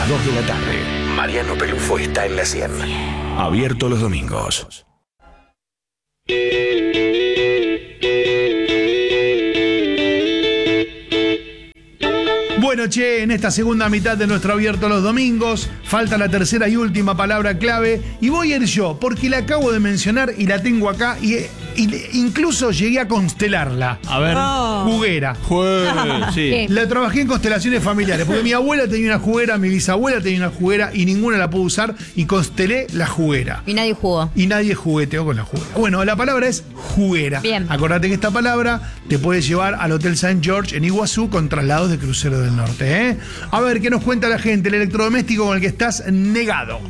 las 2 de la tarde. Mariano Pelufo está en la 100. Abierto los domingos. Bueno, che, en esta segunda mitad de nuestro Abierto los Domingos, falta la tercera y última palabra clave, y voy a ir yo, porque la acabo de mencionar y la tengo acá, y incluso llegué a constelarla. A ver, juguera. Sí. La trabajé en constelaciones familiares, porque mi abuela tenía una juguera, mi bisabuela tenía una juguera, y ninguna la pudo usar, y constelé la juguera. Y nadie jugó. Y nadie jugueteó con la juguera. Bueno, la palabra es juguera. Bien. Acordate que esta palabra te puede llevar al Hotel St. George en Iguazú con traslados de crucero del norte, ¿eh? A ver, ¿qué nos cuenta la gente? El electrodoméstico con el que estás negado.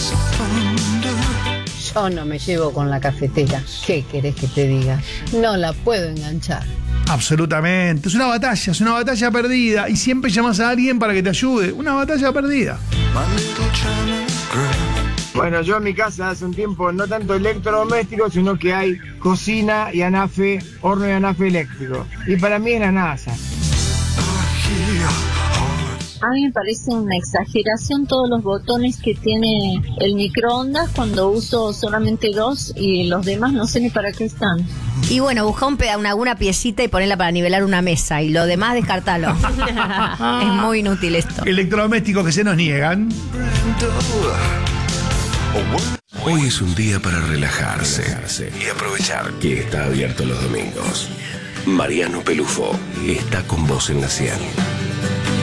Yo no me llevo con la cafetera. ¿Qué querés que te diga? No la puedo enganchar. Absolutamente. Es una batalla perdida. Y siempre llamas a alguien para que te ayude. Una batalla perdida. Bueno, yo en mi casa hace un tiempo no tanto electrodoméstico, sino que hay cocina y anafe, horno y anafe eléctrico. Y para mí es la NASA. A mí me parece una exageración todos los botones que tiene el microondas cuando uso solamente 2 y los demás no sé ni para qué están. Y bueno, busca alguna piecita y ponela para nivelar una mesa y lo demás descartalo. Es muy inútil esto. Electrodomésticos que se nos niegan. Hoy es un día para relajarse y aprovechar que está abierto los domingos. Mariano Pelufo está con vos en la 100.